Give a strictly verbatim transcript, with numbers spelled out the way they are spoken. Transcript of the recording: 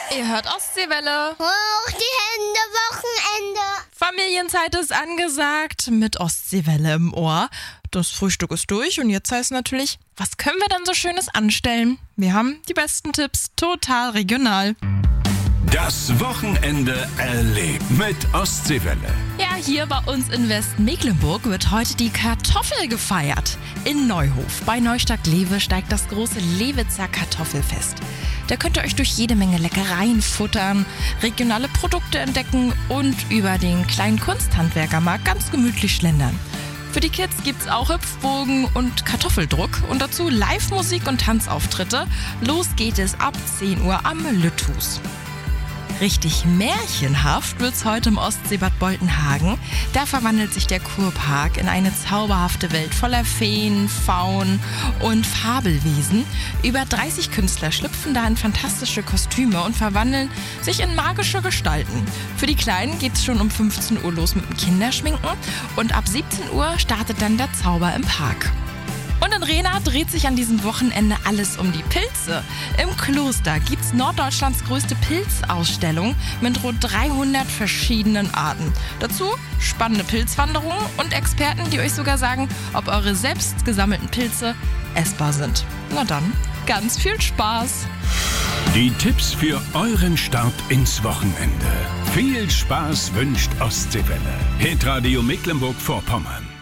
Ihr hört Ostseewelle. Hoch die Hände, Wochenende. Familienzeit ist angesagt mit Ostseewelle im Ohr. Das Frühstück ist durch und jetzt heißt natürlich, was können wir denn so Schönes anstellen? Wir haben die besten Tipps, total regional. Das Wochenende erlebt mit Ostseewelle. Ja, hier bei uns in Westmecklenburg wird heute die Kartoffel gefeiert. In Neuhof bei Neustadt-Lewe steigt das große Lewitzer Kartoffelfest. Da könnt ihr euch durch jede Menge Leckereien futtern, regionale Produkte entdecken und über den kleinen Kunsthandwerkermarkt ganz gemütlich schlendern. Für die Kids gibt's auch Hüpfbogen und Kartoffeldruck und dazu Live-Musik und Tanzauftritte. Los geht es ab zehn Uhr am Lütthus. Richtig märchenhaft wird's heute im Ostseebad Boltenhagen. Da verwandelt sich der Kurpark in eine zauberhafte Welt voller Feen, Faunen und Fabelwesen. Über dreißig Künstler schlüpfen da in fantastische Kostüme und verwandeln sich in magische Gestalten. Für die Kleinen geht's schon um fünfzehn Uhr los mit dem Kinderschminken und ab siebzehn Uhr startet dann der Zauber im Park. Und in Rehna dreht sich an diesem Wochenende alles um die Pilze. Im Kloster gibt's Norddeutschlands größte Pilzausstellung mit rund dreihundert verschiedenen Arten. Dazu spannende Pilzwanderungen und Experten, die euch sogar sagen, ob eure selbst gesammelten Pilze essbar sind. Na dann, ganz viel Spaß! Die Tipps für euren Start ins Wochenende. Viel Spaß wünscht Ostseewelle. Hitradio Mecklenburg-Vorpommern.